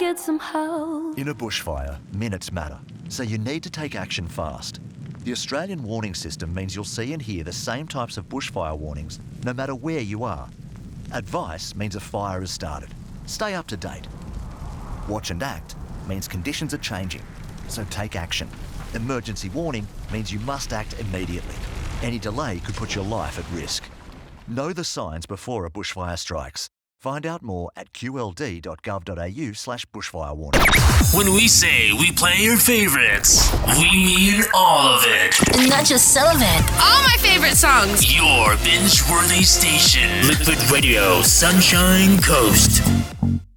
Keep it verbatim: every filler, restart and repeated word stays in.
get some help. In a bushfire, minutes matter, so you need to take action fast. The Australian warning system means you'll see and hear the same types of bushfire warnings no matter where you are. Advice means a fire has started. Stay up to date. Watch and act means conditions are changing, so take action. Emergency warning means you must act immediately. Any delay could put your life at risk. Know the signs before a bushfire strikes. Find out more at qld.gov.au slash bushfire warning. When we say we play your favorites, we mean all of it. Not just some of it. All my favorite songs. Your binge-worthy station. Liquid Radio, Sunshine Coast.